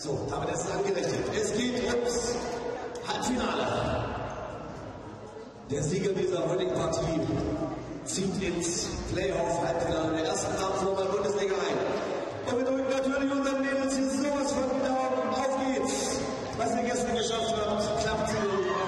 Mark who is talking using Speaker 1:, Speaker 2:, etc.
Speaker 1: So, damit ist es angerechnet. Es geht ums Halbfinale. Der Sieger dieser heutigen Partie zieht ins Playoff-Halbfinale der ersten Abendvorwahl Bundesliga ein. Und wir drücken natürlich unseren Mädels hier sowas von die Daumen. Auf geht's! Was ihr gestern geschafft habt, klappt sie.